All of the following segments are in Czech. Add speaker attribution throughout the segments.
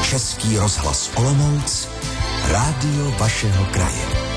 Speaker 1: Český rozhlas Olomouc, rádio vašeho kraje.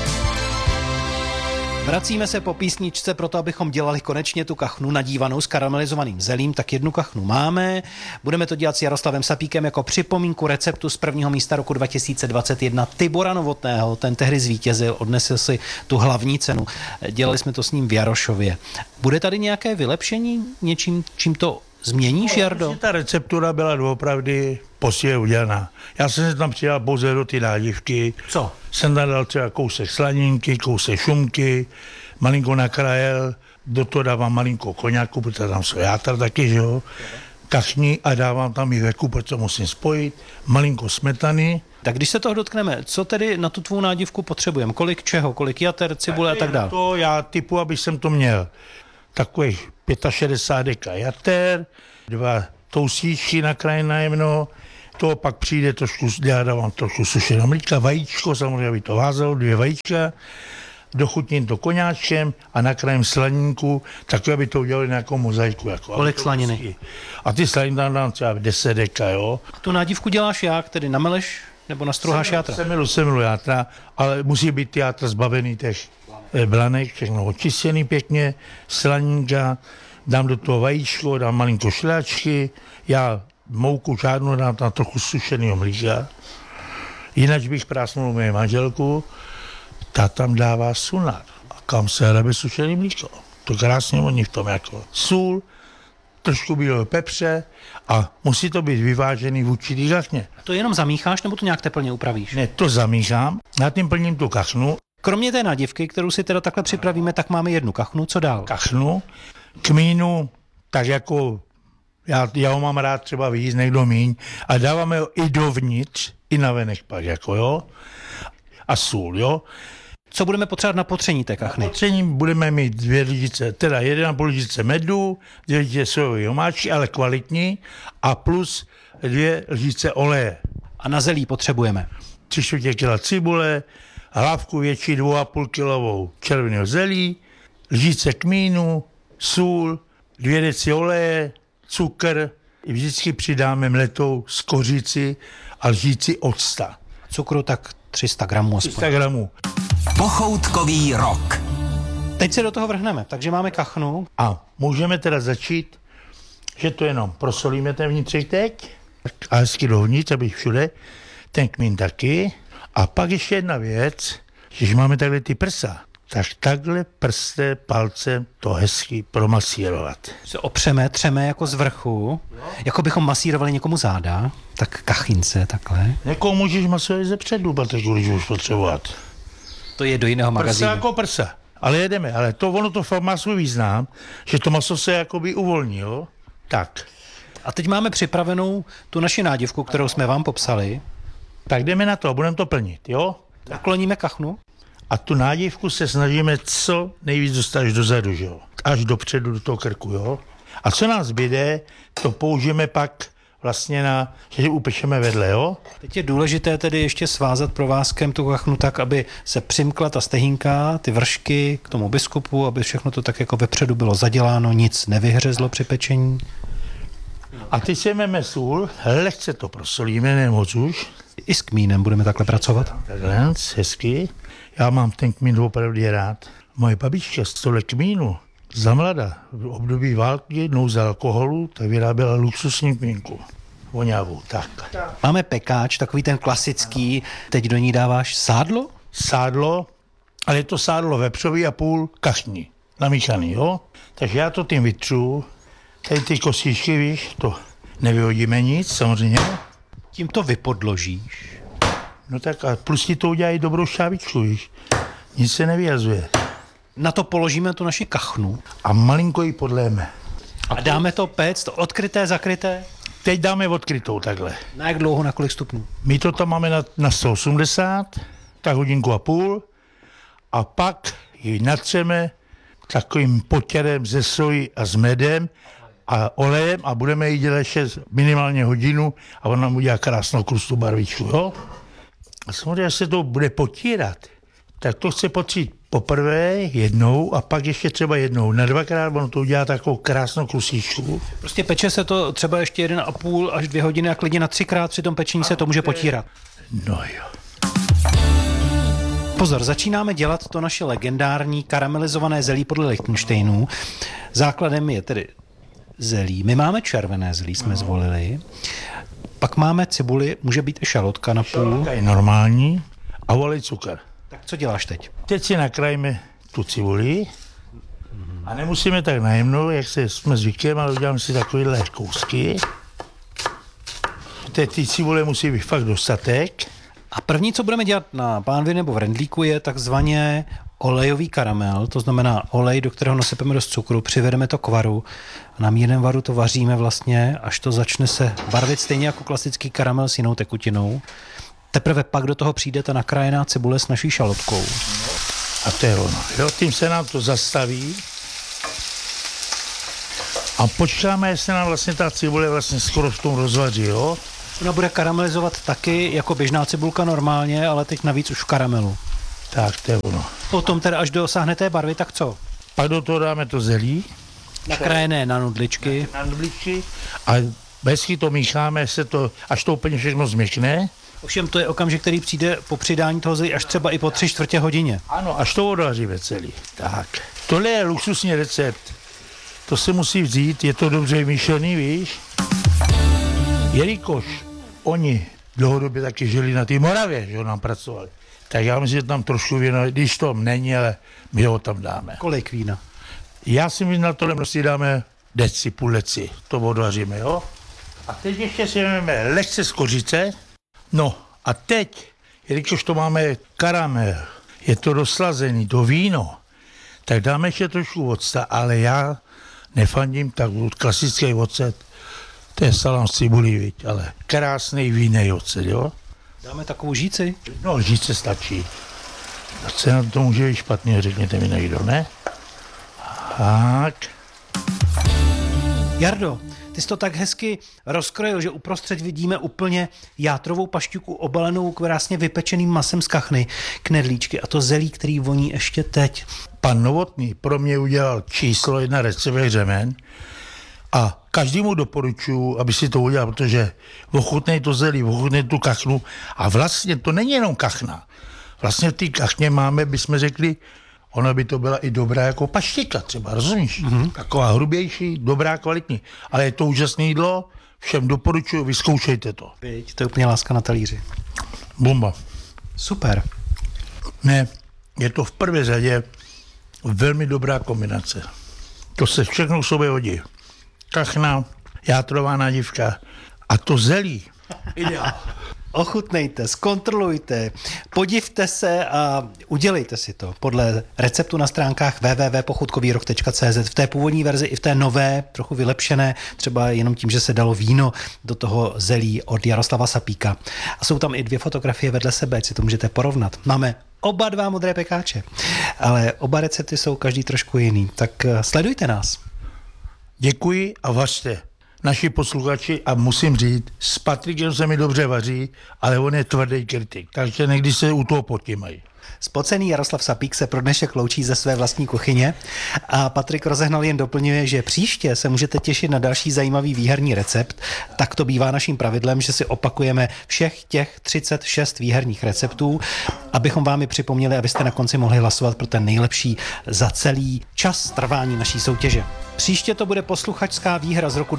Speaker 2: Vracíme se po písničce proto, abychom dělali konečně tu kachnu nadívanou s karamelizovaným zelím, tak jednu kachnu máme. Budeme to dělat s Jaroslavem Sapíkem jako připomínku receptu z prvního místa roku 2021 Tibora Novotného. Ten tehdy zvítězil, odnesl si tu hlavní cenu. Dělali jsme to s ním v Jarošově. Bude tady nějaké vylepšení něčím, čím to změníš, Jardo?
Speaker 3: Ta receptura byla doopravdy poctivě udělaná. Já jsem se tam přidal pouze do ty nádivky.
Speaker 2: Co?
Speaker 3: Jsem tam dal třeba kousek slaninky, kousek šunky, malinko nakrájel, do toho dávám malinko koňáku, protože tam jsou játra taky, že jo, kachní a dávám tam i veku, protože musím spojit, malinko smetany.
Speaker 2: Tak když se toho dotkneme, co tedy na tu tvou nádivku potřebujeme? Kolik čeho? Kolik jater, cibule a tak dále?
Speaker 3: To já typu, abych jsem to měl takových 65 deka jater, 2 toustíčky nakrájené na jemno, to pak přijde trošku, já dávám trošku sušeného mlíka, vajíčko, samozřejmě aby to vázalo, 2 vajíčka, dochutním to koňáčkem a nakrájím slaninku, tak aby to udělali nějakou mozaiku. Jako,
Speaker 2: kolik slaniny?
Speaker 3: A ty slaniny tam dám třeba 10 deka, jo.
Speaker 2: Tu nádivku děláš jak? Tedy nameleš nebo nastruháš játra?
Speaker 3: Semilu játra, ale musí být ty játra zbavený těch blanek, všechno očištěný pěkně, slaninka, dám do toho vajíčko, dám malinko šlehačky, já mouku žádnou dám tam trochu sušeného mlíka, jinak bych prásnul moje manželku, ta tam dává sunar. A kam se hrabe sušený mlíko? To krásně oni v tom jako sůl, trošku bílého pepře a musí to být vyvážený v určitý kachně.
Speaker 2: To jenom zamícháš nebo to nějak teplně upravíš?
Speaker 3: Ne, to zamíchám, na tím plním tu kachnu.
Speaker 2: Kromě té nádivky, kterou si teda takhle připravíme, tak máme jednu kachnu, co dál?
Speaker 3: Kachnu, kmínu, tak jako já ho mám rád třeba víc, někdo míň, a dáváme ho i dovnitř, i navenek pak, jako jo, a sůl, jo.
Speaker 2: Co budeme potřebovat na potření té kachny?
Speaker 3: Na potření budeme mít 2 lžičky, teda 1,5 lžičky medu, 2 lžičky sojové omáčky, ale kvalitní, a plus 2 lžičky oleje.
Speaker 2: A na zelí potřebujeme?
Speaker 3: 3/4 kila cibule, hlavku větší 2,5 kilovou červeného zelí, lžičky kmínu, sůl, 2 deci oleje, cukr, vždycky přidáme mletou z kořici a lžíci octa.
Speaker 2: Cukru tak 300 gramů aspoň.
Speaker 3: 300 gramů.
Speaker 1: Pochoutkový rok.
Speaker 2: Teď se do toho vrhneme, takže máme kachnu.
Speaker 3: A můžeme teda začít, že to jenom prosolíme ten vnitřek teď a hezky dovnitř, aby všude, ten kmín taky. A pak ještě jedna věc, když máme takhle ty prsa, tak takhle prstem, palcem to hezky promasírovat.
Speaker 2: Se opřeme, třeme jako z vrchu, jako bychom masírovali někomu záda, tak kachince takhle.
Speaker 3: Někoho můžeš masírovat ze předu, protože když už potřebovat.
Speaker 2: To je do jiného magazínu.
Speaker 3: Prsa jako prsa. Ale jedeme, ale to ono to fakt má svůj význam, že to maso se jakoby uvolní, jo? Tak.
Speaker 2: A teď máme připravenou tu naši nádivku, kterou jsme vám popsali.
Speaker 3: Tak jdeme na to a budeme to plnit, jo?
Speaker 2: Nakloníme kachnu.
Speaker 3: A tu nádivku se snažíme co nejvíc dostat až dozadu, že jo? Až dopředu do toho krku, jo? A co nás zbyde, to použijeme pak vlastně že upečeme vedle, jo?
Speaker 2: Teď je důležité tedy ještě svázat provázkem tu kachnu tak, aby se přimkla ta stehínka, ty vršky k tomu biskupu, aby všechno to tak jako vepředu bylo zaděláno, nic nevyhřezlo při pečení.
Speaker 3: A teď si vezmeme sůl, lehce to prosolíme, nemoc už.
Speaker 2: I s kmínem budeme takhle pracovat.
Speaker 3: Takhle, hezky. Já mám ten kmín opravdu rád. Moje babička z tohle kmínu za mlada v období války, nouze alkoholu, tak vyráběla luxusní kmínku. Voňavou, tak.
Speaker 2: Máme pekáč, takový ten klasický. Teď do ní dáváš sádlo?
Speaker 3: Sádlo, ale je to sádlo vepřový a půl kachní, namíchaný, jo? Takže já to tím vytřu. Tady ty kostičky, víš, to nevyhodíme nic, samozřejmě.
Speaker 2: Tím to vypodložíš.
Speaker 3: No tak a plus ti to udělají dobrou šťávičku, víš. Nic se nevyjazuje.
Speaker 2: Na to položíme tu naši kachnu.
Speaker 3: A malinko ji podléme.
Speaker 2: A dáme to péct, to odkryté, zakryté?
Speaker 3: Teď dáme odkrytou takhle.
Speaker 2: Na jak dlouho, na kolik stupňů?
Speaker 3: My to tam máme na 180, tak 1,5 hodiny. A pak ji natřeme takovým potěrem ze soji a s medem a olejem a budeme ji dělat ještě minimálně hodinu a on nám udělá krásnou krustou barvičku, jo? A samozřejmě, až se to bude potírat, tak to chce potřít poprvé jednou a pak ještě třeba jednou. Na 2krát ono to udělá takovou krásnou klusíčku.
Speaker 2: Prostě peče se to třeba ještě 1,5 až 2 hodiny a klidně na 3krát při tom pečení se to může potírat.
Speaker 3: No jo.
Speaker 2: Pozor, začínáme dělat to naše legendární karamelizované zelí podle Lichtensteinů. Základem je tedy zelí. My máme červené zelí, jsme zvolili. Pak máme cibuli, může být i šalotka na půl.
Speaker 3: Šalotka je normální a olej cukr.
Speaker 2: Tak co děláš teď?
Speaker 3: Teď si nakrájíme tu cibuli a nemusíme tak najemnou, jak jsme zvyklí, ale uděláme si takovýhle kousky. Teď ty cibule musí být fakt dostatek.
Speaker 2: A první, co budeme dělat na pánvi nebo v rendlíku, je takzvaně olejový karamel, to znamená olej, do kterého nasypeme dost cukru, přivedeme to k varu a na mírném varu to vaříme vlastně, až to začne se barvit stejně jako klasický karamel s jinou tekutinou. Teprve pak do toho přijde ta nakrájená cibule s naší šalotkou.
Speaker 3: A to je ono. Jo, tím se nám to zastaví a počkáme, jestli nám vlastně ta cibule vlastně skoro v tom rozvaří, jo.
Speaker 2: Ona bude karamelizovat taky jako běžná cibulka normálně, ale teď navíc už v karamelu.
Speaker 3: Tak, to je ono.
Speaker 2: Potom teda, až dosáhne té barvy, tak co?
Speaker 3: Pak do toho dáme to zelí.
Speaker 2: Nakrájené na nudličky.
Speaker 3: Na nudličky a hezky to mícháme, až to úplně všechno změkne.
Speaker 2: Ovšem to je okamžik, který přijde po přidání toho zelí až třeba i po 3/4 hodině.
Speaker 3: Ano, až to odvaříme celý. Tak. Tohle je luxusní recept. To se musí vzít, je to dobře vymýšlený, víš? Jelikož oni dlouhodobě taky žili na té Moravě, že nám pracovali, tak já myslím, že tam trošku víno, když to není, ale my ho tam dáme.
Speaker 2: Kolik vína?
Speaker 3: Já si myslím, na tohle prostě dáme půl deci, to odvaříme, jo? A teď ještě si vezmeme lehce z kořice. No a teď, jelikož to máme karamel, je to rozslazený, to víno, tak dáme ještě trošku octa, ale já nefandím tak klasický ocet, to je salám z cibulí, viď, ale krásný vínej ocet, jo?
Speaker 2: Dáme takovou žíci?
Speaker 3: No, žíce stačí. A co na to může být špatně, řekněte mi někdo, ne? Tak.
Speaker 2: Jardo, ty jsi to tak hezky rozkrojil, že uprostřed vidíme úplně játrovou pašťuku obalenou krásně vypečeným masem z kachny, knedlíčky a to zelí, který voní ještě teď.
Speaker 3: Pan Novotný pro mě udělal číslo 1 recept řemen a každému doporučuji, aby si to udělal, protože ochutnej to zelí, ochutnej tu kachnu a vlastně to není jenom kachna. Vlastně v té kachně máme, bychom řekli, ona by to byla i dobrá jako paštika třeba, rozumíš? Mm-hmm. Taková hrubější, dobrá, kvalitní. Ale je to úžasné jídlo, všem doporučuji, vyzkoušejte to.
Speaker 2: Víď, to je úplně láska na talíři.
Speaker 3: Bomba.
Speaker 2: Super.
Speaker 3: Ne, je to v prvé řadě velmi dobrá kombinace. To se všechno k sobě hodí. Kachna, játrová nádivka a to zelí. Ideál.
Speaker 2: Ochutnejte, zkontrolujte, podivte se a udělejte si to podle receptu na stránkách www.pochutkovýrok.cz v té původní verzi i v té nové, trochu vylepšené, třeba jenom tím, že se dalo víno do toho zelí od Jaroslava Sapíka. A jsou tam i 2 fotografie vedle sebe, si to můžete porovnat. Máme oba 2 modré pekáče, ale oba recepty jsou každý trošku jiný, tak sledujte nás.
Speaker 3: Děkuji a vařte. Naši posluchači, a musím říct, s Patrikem se mi dobře vaří, ale on je tvrdý kritik, takže někdy se u toho potímají.
Speaker 2: Spocený Jaroslav Sapík se pro dnešek loučí ze své vlastní kuchyně a Patrik Rozehnal jen doplňuje, že příště se můžete těšit na další zajímavý výherní recept. Tak to bývá naším pravidlem, že si opakujeme všech těch 36 výherních receptů, abychom vám je připomněli, abyste na konci mohli hlasovat pro ten nejlepší za celý čas trvání naší soutěže. Příště to bude posluchačská výhra z roku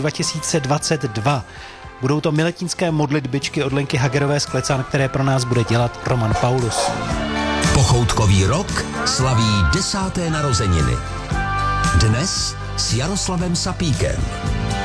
Speaker 2: 2022. Budou to miletínské modlitbičky od Lenky Hagerové z Klecán, které pro nás bude dělat Roman Paulus.
Speaker 1: Pochoutkový rok slaví 10. narozeniny. Dnes s Jaroslavem Sapíkem.